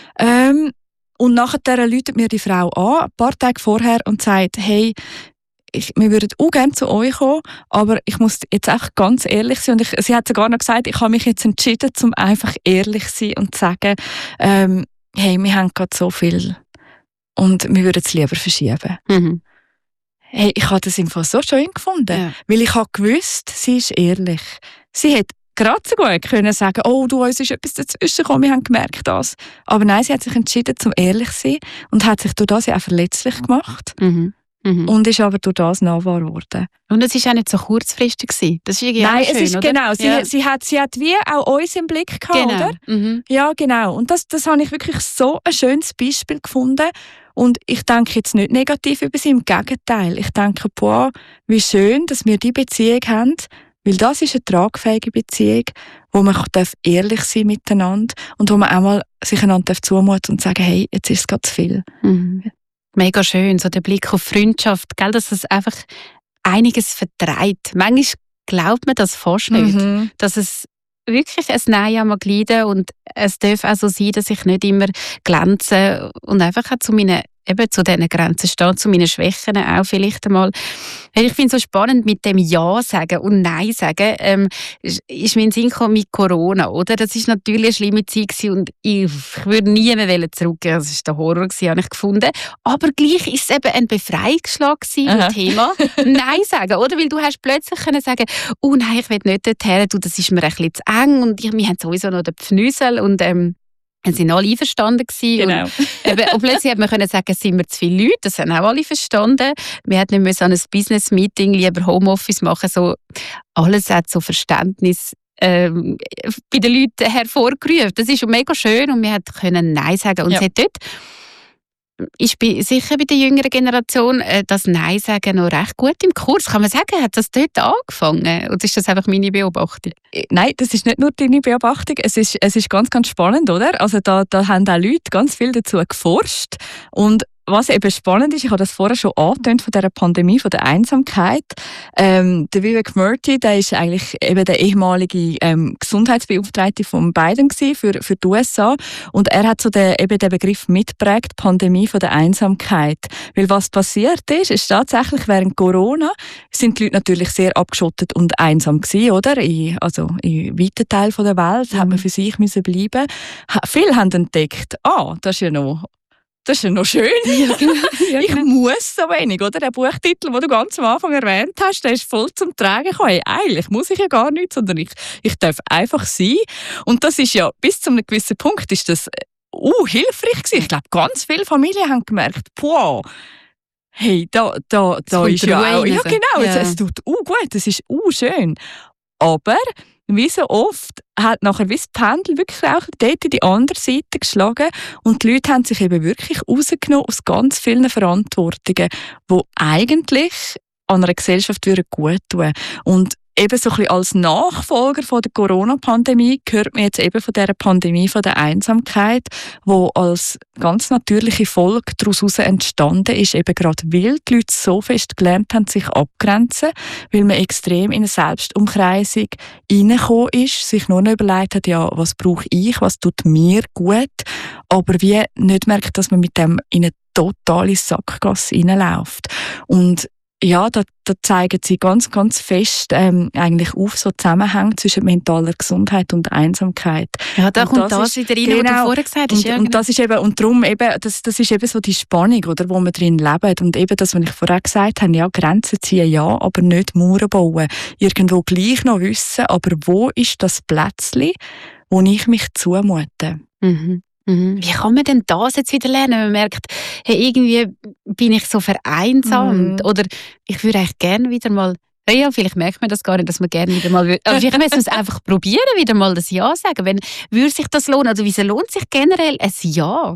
Und nachher läutet mir die Frau an, ein paar Tage vorher, und sagt, hey, wir würden auch gerne zu euch kommen, aber ich muss jetzt auch ganz ehrlich sein. Und sie hat sogar noch gesagt, ich habe mich jetzt entschieden, um einfach ehrlich zu sein und zu sagen, hey, wir haben gerade so viel und wir würden es lieber verschieben. Hey, ich habe das im Fall so schön gefunden, weil ich habe gewusst, sie ist ehrlich. Sie hat gerade so gut können sagen, uns ist etwas dazwischen gekommen, wir haben gemerkt das. Aber nein, sie hat sich entschieden, um ehrlich zu sein und hat sich durch das ja auch verletzlich gemacht. Und ist aber durch das nahbar geworden. Und es war auch nicht so kurzfristig. Das ist irgendwie Nein, schön, es ist oder? genau. Sie hat wie auch uns im Blick gehabt, oder? Ja, genau. Und das habe ich wirklich so ein schönes Beispiel gefunden. Und ich denke jetzt nicht negativ über sie, im Gegenteil. Ich denke, wie schön, dass wir diese Beziehung haben, weil das ist eine tragfähige Beziehung, wo man ehrlich sein miteinander und wo man auch mal sich einander zumuten und sagen, hey, jetzt ist es gerade zu viel. Mega schön, so der Blick auf Freundschaft, gell, dass es einfach einiges vertreibt. Manchmal glaubt man das fast nicht, dass es wirklich ein Nein einmal gleiten und es darf auch so sein, dass ich nicht immer glänze und einfach auch zu diesen Grenzen stehe, zu meinen Schwächen auch vielleicht einmal. Ich finde es so spannend mit dem Ja sagen und Nein sagen, ist mir in den Sinn gekommen mit Corona, oder? Das ist natürlich eine schlimme Zeit gewesen und ich würde nie mehr zurückgehen. Das war der Horror gewesen, habe ich gefunden. Aber gleich ist es eben ein Befreiungsschlag gewesen, das Thema Nein sagen, oder? Weil du hast plötzlich können sagen, nein, ich will nicht dorthin, das ist mir ein bisschen zu eng und wir haben sowieso noch den Pfnüsel und wir sind alle einverstanden gewesen. Genau. Und plötzlich hat man können sagen, sind wir zu viele Leute. Das haben auch alle verstanden. Wir hätten nicht an ein Business-Meeting lieber Homeoffice machen. So, alles hat so Verständnis bei den Leuten hervorgerufen. Das ist schon mega schön und wir können Nein sagen. Und es hat dort, ich bin sicher bei der jüngeren Generation, das Nein sagen noch recht gut im Kurs. Kann man sagen, hat das dort angefangen? Oder ist das einfach meine Beobachtung? Nein, das ist nicht nur deine Beobachtung. Es ist ganz, ganz spannend, oder? Also da haben auch Leute ganz viel dazu geforscht. Und was eben spannend ist, ich habe das vorher schon angetönt von dieser Pandemie, von der Einsamkeit. Der Vivek Murthy, der ist eigentlich eben der ehemalige Gesundheitsbeauftragte von Biden für die USA. Und er hat so den Begriff mitgeprägt, Pandemie von der Einsamkeit. Weil was passiert ist tatsächlich während Corona sind die Leute natürlich sehr abgeschottet und einsam gewesen, oder? In weiten Teilen der Welt hat man für sich müssen bleiben. Viele haben entdeckt, das ist ja noch schön. Ja, genau. Ich muss so wenig, oder? Der Buchtitel, den du ganz am Anfang erwähnt hast, der ist voll zum Tragen gekommen. Hey, eigentlich muss ich ja gar nichts, sondern ich darf einfach sein. Und das ist ja, bis zu einem gewissen Punkt ist das hilfreich gewesen. Ich glaube, ganz viele Familien haben gemerkt, hey, da ist ja auch... Ja, genau, es tut gut, es ist schön. Aber wie so oft hat nachher wie das Pendel wirklich auch dort in die andere Seite geschlagen und die Leute haben sich eben wirklich rausgenommen aus ganz vielen Verantwortungen, die eigentlich an einer Gesellschaft gut tun. Und eben so ein bisschen als Nachfolger von der Corona-Pandemie gehört man jetzt eben von dieser Pandemie von der Einsamkeit, wo als ganz natürliche Folge daraus entstanden ist, eben gerade weil die Leute so fest gelernt haben, sich abgrenzen, weil man extrem in eine Selbstumkreisung reingekommen ist, sich nur noch überlegt hat, ja, was brauche ich, was tut mir gut, aber wie nicht merkt, dass man mit dem in eine totale Sackgasse reinläuft. Und ja, da zeigen sie ganz, ganz fest eigentlich auf so Zusammenhänge zwischen mentaler Gesundheit und Einsamkeit. Ja, da und kommt das wieder rein, was du vorher gesagt hast. Und das ist eben, und darum eben, das ist eben so die Spannung, oder, wo wir drin leben. Und eben das, was ich vorher gesagt habe, ja, Grenzen ziehen, ja, aber nicht Mauern bauen. Irgendwo gleich noch wissen, aber wo ist das Plätzchen, wo ich mich zumute? Mhm. Wie kann man denn das jetzt wieder lernen, wenn man merkt, hey, irgendwie bin ich so vereinsamt oder ich würde eigentlich gerne wieder mal, ja, vielleicht merkt man das gar nicht, dass man gerne wieder mal, aber vielleicht müssen wir es einfach probieren, wieder mal das Ja sagen. Wenn, würde sich das lohnen? Also wieso lohnt sich generell ein Ja?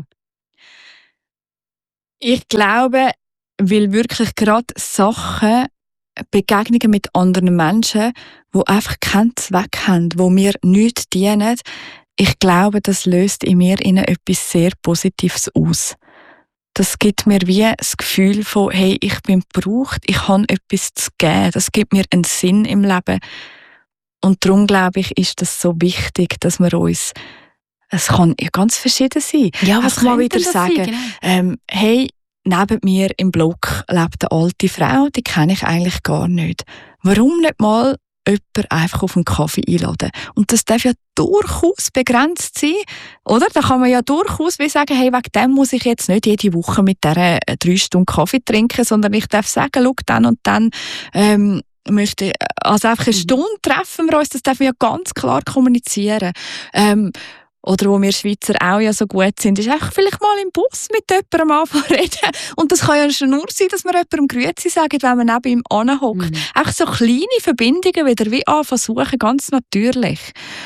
Ich glaube, weil wirklich gerade Sachen, Begegnungen mit anderen Menschen, die einfach keinen Zweck haben, die mir nichts dienen, ich glaube, das löst in mir etwas sehr Positives aus. Das gibt mir wie das Gefühl von, hey, ich bin gebraucht, ich habe etwas zu geben. Das gibt mir einen Sinn im Leben. Und darum, glaube ich, ist das so wichtig, dass wir uns, es kann ganz verschieden sein. Ja, was mal wieder das sagen, sein? Genau. Hey, neben mir im Block lebt eine alte Frau, die kenne ich eigentlich gar nicht. Warum nicht mal jemanden einfach auf einen Kaffee einladen? Und das darf ja durchaus begrenzt sein, oder? Da kann man ja durchaus wie sagen, hey, wegen dem muss ich jetzt nicht jede Woche mit dieser 3 Stunden Kaffee trinken, sondern ich darf sagen, schau, dann und dann möchte, also einfach eine Stunde treffen wir uns, das dürfen wir ja ganz klar kommunizieren. Oder wo wir Schweizer auch ja so gut sind, ist einfach vielleicht mal im Bus mit jemandem anfangen reden. Und das kann ja schon nur sein, dass wir jemandem Grüezi sagen, wenn man neben ihm anhockt. Einfach so kleine Verbindungen wieder wie versuchen, ganz natürlich.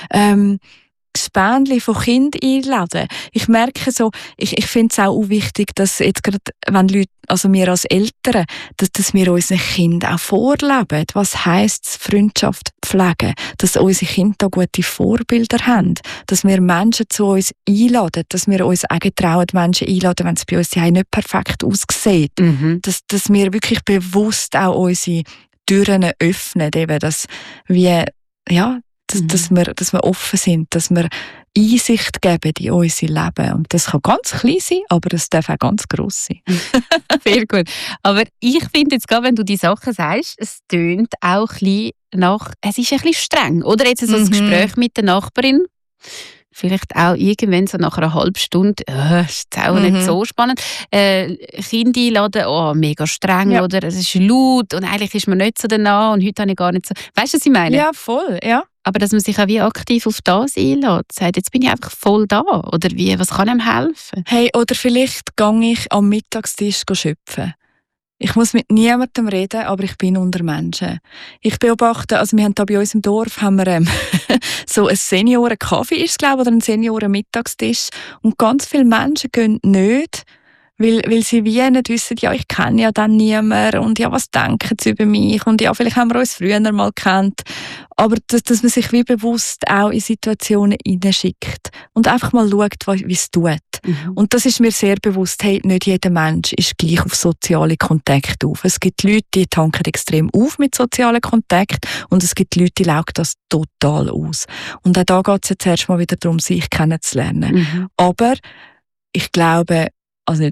Gespendli von Kindern einladen. Ich merke so, ich finde es auch wichtig, dass jetzt gerade, wenn Leute, also wir als Eltern, dass wir unseren Kindern auch vorleben. Was heisst es, Freundschaft pflegen? Dass unsere Kinder da gute Vorbilder haben. Dass wir Menschen zu uns einladen. Dass wir uns auch trauen, Menschen einladen, wenn es bei uns nicht perfekt aussieht. Dass wir wirklich bewusst auch unsere Türen öffnen. Eben, dass wir, ja, dass wir offen sind, dass wir Einsicht geben in unser Leben. Und das kann ganz klein sein, aber es darf auch ganz gross sein. Sehr gut. Aber ich finde jetzt gerade, wenn du die Sachen sagst, es tönt auch ein bisschen nach, es ist ein bisschen streng. Oder jetzt so ein Gespräch mit der Nachbarin, vielleicht auch irgendwann so nach einer halben Stunde, ist auch nicht so spannend. Kinder einladen, mega streng, ja. Oder es ist laut und eigentlich ist man nicht so nah und heute habe ich gar nicht so... Weißt du, was ich meine? Ja, voll, ja. Aber dass man sich auch wie aktiv auf das einlädt, sagt, jetzt bin ich einfach voll da. Oder wie, was kann einem helfen? Hey, oder vielleicht gehe ich am Mittagstisch schöpfen. Ich muss mit niemandem reden, aber ich bin unter Menschen. Ich beobachte, also wir haben da bei uns im Dorf haben wir, so ein Senioren-Kaffee ist, glaube ich, oder ein Senioren-Mittagstisch. Und ganz viele Menschen gehen nicht, weil sie wie nicht wissen, ja, ich kenne ja dann niemanden und ja, was denken sie über mich und ja, vielleicht haben wir uns früher mal gekannt. Aber dass man sich wie bewusst auch in Situationen hineinschickt und einfach mal schaut, wie es tut. Und das ist mir sehr bewusst, hey, nicht jeder Mensch ist gleich auf soziale Kontakte auf. Es gibt Leute, die tanken extrem auf mit sozialen Kontakten und es gibt Leute, die laugen das total aus. Und auch da geht es jetzt erstmal wieder darum, sich kennenzulernen. Aber ich glaube, das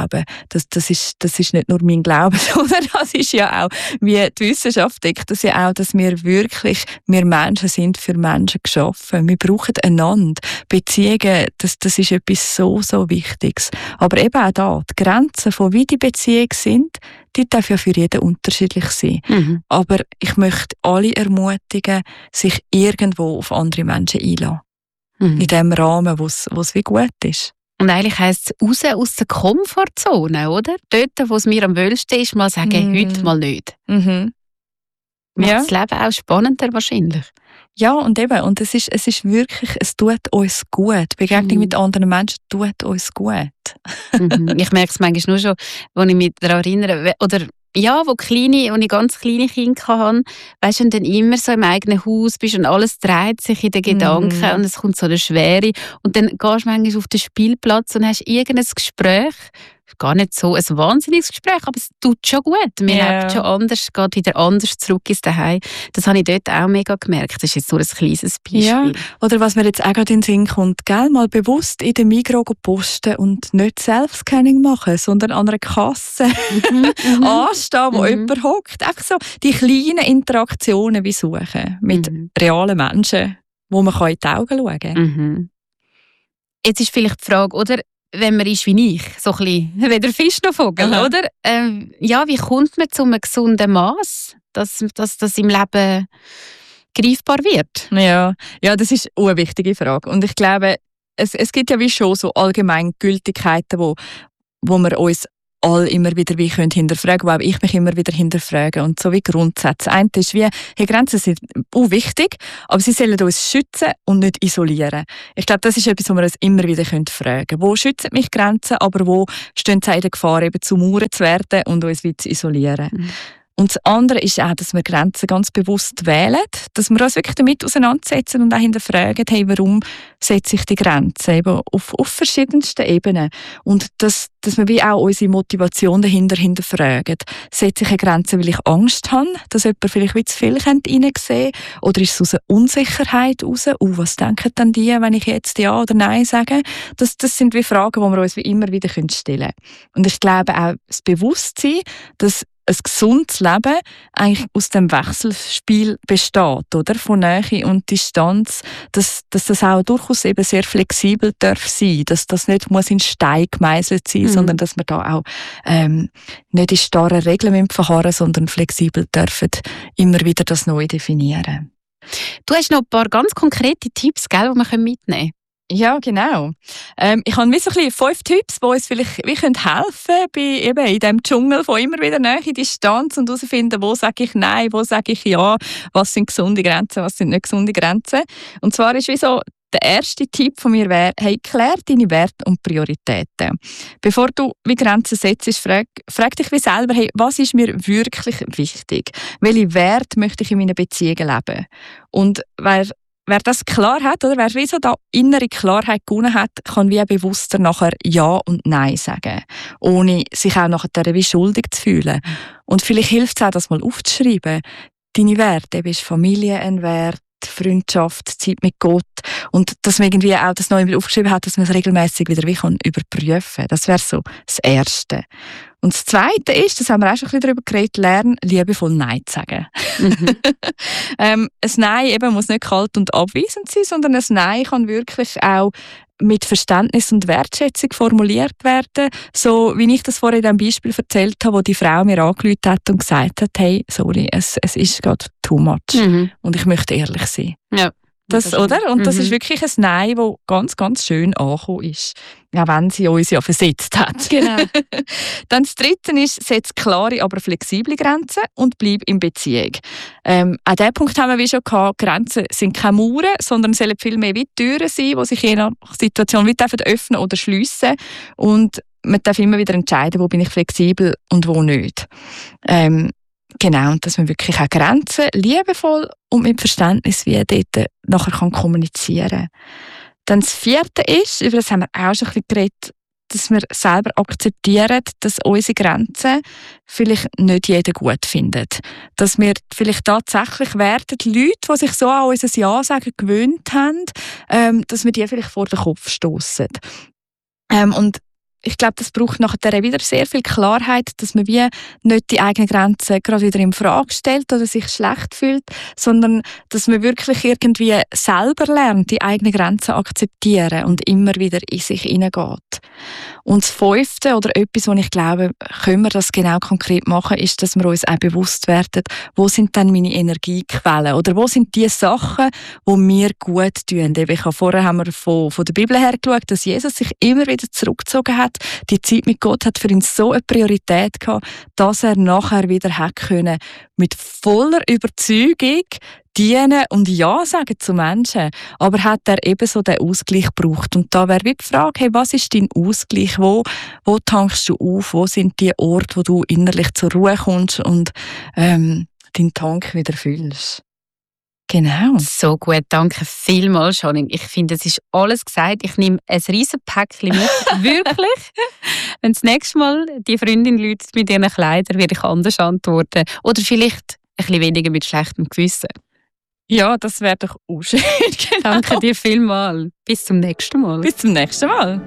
ist nicht nur mein Glaube, sondern das ist ja auch, wie die Wissenschaft deckt das ja auch, dass wir Menschen sind für Menschen geschaffen. Wir brauchen einander. Beziehungen, das ist etwas so, so Wichtiges. Aber eben auch da, die Grenzen von wie die Beziehungen sind, die dürfen ja für jeden unterschiedlich sein. Aber ich möchte alle ermutigen, sich irgendwo auf andere Menschen einzulassen. In dem Rahmen, wo es wie gut ist. Und eigentlich heisst es raus aus der Komfortzone, oder? Dort, wo es mir am wohlsten ist, mal sagen, heute mal nicht. Macht das Leben auch spannender wahrscheinlich. Ja, und eben, und es ist wirklich, es tut uns gut. Begegnung mit anderen Menschen tut uns gut. Ich merke es manchmal nur schon, wenn ich mich daran erinnere, oder ja, wo ich ganz kleine Kinder hatte, weißt du, und dann immer so im eigenen Haus bist und alles dreht sich in den Gedanken und es kommt so eine Schwere und dann gehst du manchmal auf den Spielplatz und hast irgendein Gespräch, gar nicht so ein wahnsinniges Gespräch, aber es tut schon gut. Man lebt schon anders, geht wieder anders zurück ins Zuhause. Das habe ich dort auch mega gemerkt. Das ist jetzt nur ein kleines Beispiel. Ja. Oder was mir jetzt auch gerade in den Sinn kommt, gell, mal bewusst in den Migros posten und nicht Self-Scanning machen, sondern an einer Kasse anstehen, wo jemand hockt. Einfach so die kleinen Interaktionen wie suchen mit realen Menschen, wo man in die Augen schauen kann. Jetzt ist vielleicht die Frage, oder, wenn man ist wie ich, so ein bisschen wie der Fisch noch Vogel, oder? Wie kommt man zu einem gesunden Maß, dass das im Leben greifbar wird? Ja, das ist eine wichtige Frage. Und ich glaube, es gibt ja wie schon so Allgemeingültigkeiten, wo wir uns alle immer wieder wie können hinterfragen, wo auch ich mich immer wieder hinterfrage. Und so wie Grundsätze. Eins ist wie, Grenzen sind auch wichtig, aber sie sollen uns schützen und nicht isolieren. Ich glaube, das ist etwas, was wir uns immer wieder fragen können. Wo schützen mich Grenzen, aber wo stehen sie in der Gefahr, eben zu Mauern zu werden und uns wie zu isolieren? Und das andere ist auch, dass wir Grenzen ganz bewusst wählen, dass wir uns wirklich damit auseinandersetzen und auch hinterfragen, hey, warum setze ich die Grenzen eben auf verschiedensten Ebenen. Und dass wir wie auch unsere Motivation dahinter hinterfragen. Setze ich eine Grenze, weil ich Angst habe, dass jemand vielleicht wie zu viel reinsehen könnte? Oder ist es aus einer Unsicherheit heraus? Was denken dann die, wenn ich jetzt Ja oder Nein sage? Das sind wie Fragen, die wir uns wie immer wieder stellen können. Und ich glaube auch das Bewusstsein, dass ein gesundes Leben eigentlich aus dem Wechselspiel besteht, oder? Von Nähe und Distanz, dass das auch durchaus eben sehr flexibel darf sein, dass das nicht muss in Stein gemeißelt sein, sondern dass wir da auch nicht in starren Regeln verharren, sondern flexibel dürfen immer wieder das neu definieren. Du hast noch ein paar ganz konkrete Tipps, gell, die wir mitnehmen können. Ja, genau. Ich habe wie so ein bisschen 5 Tipps, die uns vielleicht wie helfen können, eben in diesem Dschungel von immer wieder Nähe, Distanz und herausfinden, wo sage ich Nein, wo sage ich Ja, was sind gesunde Grenzen, was sind nicht gesunde Grenzen. Und zwar ist wie so, der erste Tipp von mir wäre, hey, klär deine Werte und Prioritäten. Bevor du wie Grenzen setzt, frag dich wie selber, hey, was ist mir wirklich wichtig? Welche Werte möchte ich in meinen Beziehungen leben? Und wer das klar hat, oder wer wie so da innere Klarheit gewonnen hat, kann wie bewusster nachher Ja und Nein sagen, ohne sich auch nachher wie schuldig zu fühlen. Und vielleicht hilft es auch, das mal aufzuschreiben. Deine Werte, ist Familie ein Wert, Freundschaft, Zeit mit Gott, und dass man irgendwie auch das neu wieder aufgeschrieben hat, dass man es regelmäßig wieder wie kann überprüfen. Das wäre so das Erste. Und das Zweite ist, das haben wir auch schon ein bisschen darüber geredet, lernen, liebevoll Nein zu sagen. Ein Nein eben muss nicht kalt und abweisend sein, sondern ein Nein kann wirklich auch mit Verständnis und Wertschätzung formuliert werden. So wie ich das vorhin in dem Beispiel erzählt habe, wo die Frau mir angerufen hat und gesagt hat, hey, sorry, es ist gerade too much. Und ich möchte ehrlich sein. Ja. Das, oder? Und das ist wirklich ein Nein, das ganz, ganz schön angekommen ist. Auch wenn sie uns ja versetzt hat. Genau. Dann das Dritte ist, setz klare, aber flexible Grenzen und bleib in Beziehung. An diesem Punkt haben wir wie schon gehabt, Grenzen sind keine Mauern, sondern sollen vielmehr wie Türen sein, die sich je nach Situation wie öffnen oder schliessen. Und man darf immer wieder entscheiden, wo bin ich flexibel und wo nicht. Genau, und dass man wirklich auch Grenzen liebevoll und mit Verständnis wie dort nachher kann kommunizieren kann. Dann das Vierte ist, über das haben wir auch schon ein bisschen geredet, dass wir selber akzeptieren, dass unsere Grenzen vielleicht nicht jeder gut findet. Dass wir vielleicht tatsächlich werden, die Leute, die sich so an unser Ja sagen gewöhnt haben, dass wir die vielleicht vor den Kopf stoßen. Und ich glaube, das braucht nachher wieder sehr viel Klarheit, dass man wie nicht die eigenen Grenzen gerade wieder in Frage stellt oder sich schlecht fühlt, sondern dass man wirklich irgendwie selber lernt, die eigenen Grenzen akzeptieren und immer wieder in sich hineingeht. Und das Fünfte, oder etwas, wo ich glaube, können wir das genau konkret machen, ist, dass wir uns auch bewusst werden, wo sind denn meine Energiequellen oder wo sind die Sachen, die mir gut tun. Vorher haben wir von der Bibel her geschaut, dass Jesus sich immer wieder zurückgezogen hat. Die Zeit mit Gott hat für ihn so eine Priorität gehabt, dass er nachher wieder hat können, mit voller Überzeugung dienen und Ja sagen zu Menschen. Aber hat er eben so den Ausgleich gebraucht? Und da wäre wie die Frage, hey, was ist dein Ausgleich? Wo tankst du auf? Wo sind die Orte, wo du innerlich zur Ruhe kommst und deinen Tank wieder füllst? Genau. So gut, danke vielmals, Janine. Ich finde, es ist alles gesagt. Ich nehme ein riesen Päckchen mit. Wirklich. Wenn das nächste Mal die Freundin läutet mit ihren Kleidern, werde ich anders antworten. Oder vielleicht ein bisschen weniger mit schlechtem Gewissen. Ja, das wäre doch auch schön. Genau. Danke dir vielmals. Bis zum nächsten Mal. Bis zum nächsten Mal.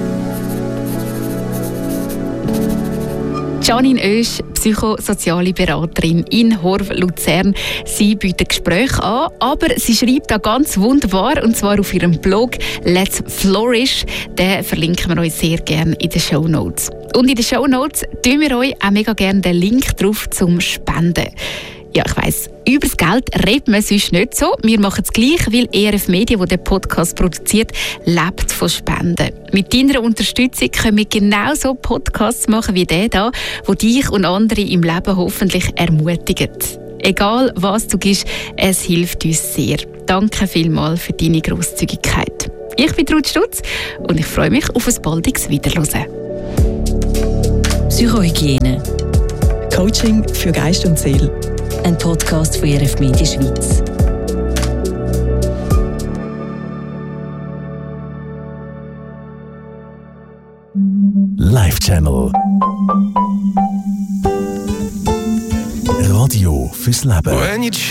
Janine Oesch, psychosoziale Beraterin in Horv, Luzern. Sie bietet Gespräche an, aber sie schreibt auch ganz wunderbar, und zwar auf ihrem Blog «Let's Flourish». Den verlinken wir euch sehr gerne in den Shownotes. Und in den Shownotes tun wir euch auch mega gerne den Link drauf zum Spenden. Ja, ich weiss, über das Geld redet man sonst nicht so. Wir machen es gleich, weil ERF Media, die den Podcast produziert, lebt von Spenden. Mit deiner Unterstützung können wir genauso Podcasts machen wie der hier, der dich und andere im Leben hoffentlich ermutigt. Egal, was du gibst, es hilft uns sehr. Danke vielmals für deine Grosszügigkeit. Ich bin Ruth Stutz und ich freue mich auf ein baldiges Wiederhören. Psychohygiene. Coaching für Geist und Seele. Ein Podcast von ERF Media Schweiz. Live Channel. Radio fürs Leben.